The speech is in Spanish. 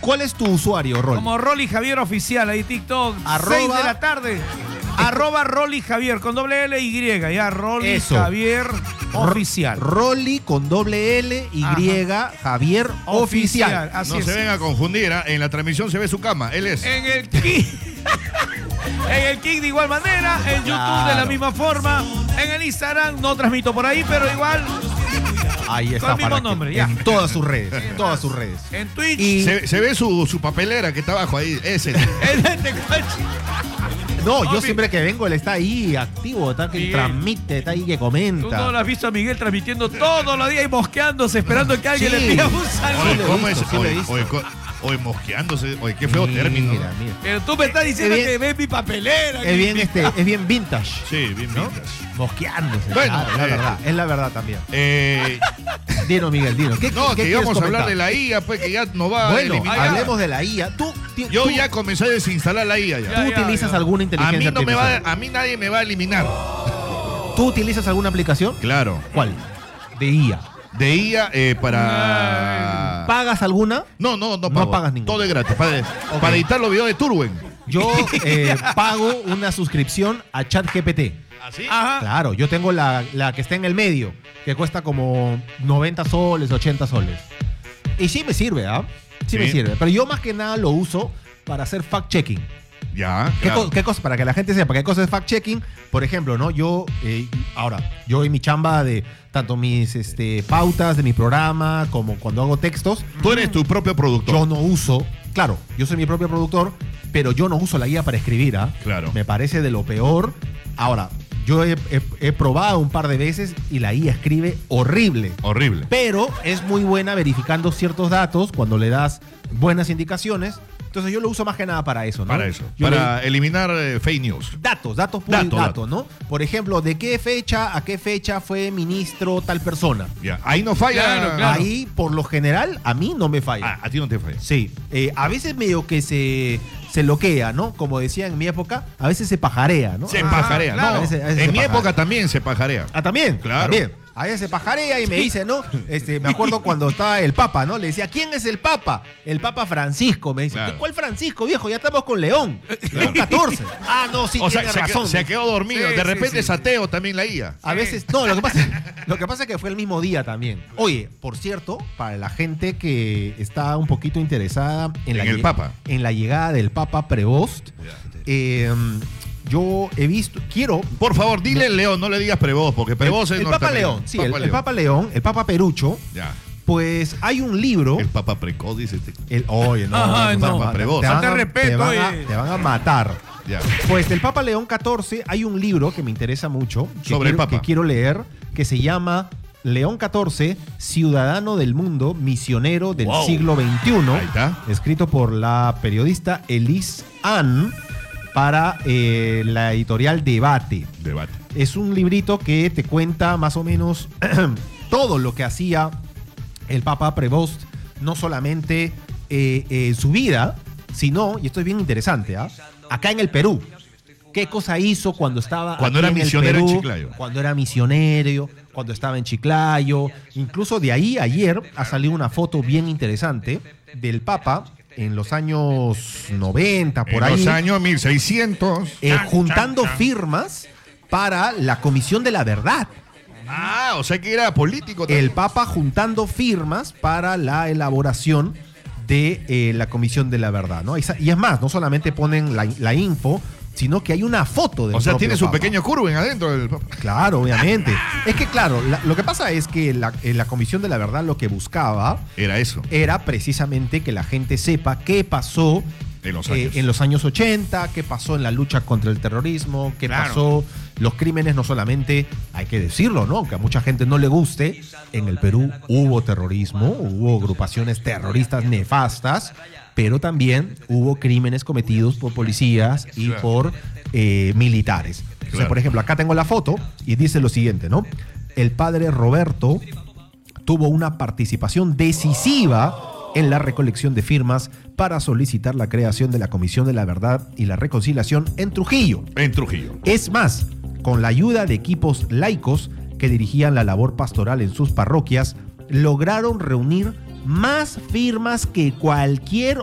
¿Cuál es tu usuario, Rolly? Como Rolly Javier Oficial, ahí TikTok, 6 de la tarde. @Rolly Javier, con doble L y, ya, Rolly Eso. Javier Oficial. Rolly con doble L y Javier Oficial. Así No es. se venga a confundir, ¿eh? En la transmisión se ve su cama, él es. En el Kick. En el Kick de igual manera, en YouTube de la misma forma, en el Instagram no transmito por ahí, pero igual Ahí está. con el mismo para que- nombre, ya. En todas sus redes. En todas sus redes. En Twitch. Y Se ve su papelera que está abajo ahí, ese. en este coche. no, yo Papi. siempre que vengo, él está ahí activo, está que Bien. transmite, está ahí que Tú comenta. no lo has visto a Miguel transmitiendo todos los días y mosqueándose, esperando que alguien Sí. le pida un Sí, saludo. lo he ¿Cómo visto, es? sí lo he Oye, visto. oye, mosqueándose. Oye, qué feo término. Mira, mira. Pero tú me estás diciendo Es bien- que ves mi papelera. Es bien, es bien vintage. Sí, bien, ¿no? vintage. Mosqueándose. Bueno, claro, la verdad, es la verdad también. Eh, Dino, Miguel, Dino. ¿Qué, no, qué que quieres íbamos a hablar comentar? de la IA, pues que ya no va a Bueno, eliminar. hablemos de la IA. Yo tú- ya comencé a desinstalar la IA ¿Tú ya. utilizas alguna A inteligencia mí no me va, artificial? a mí nadie me va a eliminar. ¿Tú utilizas alguna aplicación? Claro. ¿Cuál? De IA. De IA para. ¿Pagas alguna? No No pago. pagas ninguna. Todo es gratis. Para editar los videos de Turwen. Yo pago una suscripción a ChatGPT. ¿Así? Ajá. Claro, yo tengo la que está en el medio, que cuesta como 90 soles, 80 soles. Y sí me sirve, ¿ah? Sí me Sí. sirve. Pero yo más que nada lo uso para hacer fact-checking. Ya. ¿Qué, claro. qué cosa? Para que la gente sepa, ¿qué cosa es fact-checking? Por ejemplo, ¿no? Yo en mi chamba de tanto mis pautas de mi programa como cuando hago textos, Tú eres tu propio productor. yo no uso, claro, yo soy mi propio productor, pero yo no uso la guía para escribir, ¿ah? Claro. Me parece de lo peor. Ahora, yo he probado un par de veces y la IA escribe horrible. Horrible. Pero es muy buena verificando ciertos datos cuando le das buenas indicaciones. Entonces yo lo uso más que nada para eso, ¿no? Para eso. Yo Para eliminar fake news. datos puros Datos, datos, ¿no? Por ejemplo, ¿de qué fecha a qué fecha fue ministro tal persona? Ya. Ahí no falla. Claro. Ahí, por lo general, a mí no me falla. A ti no te falla. Sí, a veces medio que se loquea, ¿no? Como decía en mi época, a veces se pajarea, ¿no? Se Ah, pajarea. claro. No, A veces en se mi pajarea. época también se pajarea. Ah, también. Claro. También. A veces se pajarea y me dice, ¿no? Me acuerdo cuando estaba el Papa, ¿no? Le decía, ¿quién es el Papa? El Papa Francisco. Me dice, Claro. ¿cuál Francisco, viejo? Ya estamos con León. León 14. Ah, no, sí, O sea, tiene se, razón. se quedó dormido. Sí, de sí, repente sí. es ateo también la IA. A veces, no, lo que pasa es que fue el mismo día también. Oye, por cierto, para la gente que está un poquito interesada en En el Papa. en la llegada del Papa Prevost, yo he visto, quiero... Por favor, dile León, no le digas Prevost, porque Prevost es el Papa norteamericano. León, sí, Papa el León. Papa León, el Papa Perucho, Ya. pues hay un libro... El Papa Precoz dice este. Oye, no, Ay, no. Papa Prevost. te van Falta a- de respeto, te van a- oye. te van a matar. Ya. Pues del Papa León XIV hay un libro que me interesa mucho, Sobre el Papa. que quiero leer, que se llama León XIV, Ciudadano del Mundo, Misionero del Wow. siglo XXI, Ahí está. escrito por la periodista Elise Ann para la editorial Debate. Debate. Es un librito que te cuenta más o menos todo lo que hacía el Papa Prevost, no solamente su vida, sino, y esto es bien interesante, ¿ah? Acá en el Perú. ¿Qué cosa hizo cuando estaba Cuando aquí era en el misionero en Perú? Chiclayo. Cuando era misionero, cuando estaba en Chiclayo. Incluso de ahí, ayer, ha salido una foto bien interesante del Papa en los años 90, por En ahí. los años 1600. Juntando firmas para la Comisión de la Verdad. Ah, o sea que era político también. El Papa juntando firmas para la elaboración de la Comisión de la Verdad, ¿no? Y es más, no solamente ponen la info, sino que hay una foto del O sea, propio tiene su Papa. pequeño curven adentro del Papa. Claro, obviamente. Es que, claro, lo que pasa es que la Comisión de la Verdad lo que buscaba Era eso. era precisamente que la gente sepa qué pasó En los años. 80, qué pasó en la lucha contra el terrorismo, qué Claro. pasó, los crímenes, no solamente, hay que decirlo, ¿no? Aunque a mucha gente no le guste, en el Perú hubo terrorismo, hubo agrupaciones terroristas nefastas, pero también hubo crímenes cometidos por policías y Claro. por militares. O sea, Claro. por ejemplo, acá tengo la foto y dice lo siguiente, ¿no? El padre Roberto tuvo una participación decisiva en la recolección de firmas para solicitar la creación de la Comisión de la Verdad y la Reconciliación en Trujillo. En Trujillo. Es más, con la ayuda de equipos laicos que dirigían la labor pastoral en sus parroquias, lograron reunir más firmas que cualquier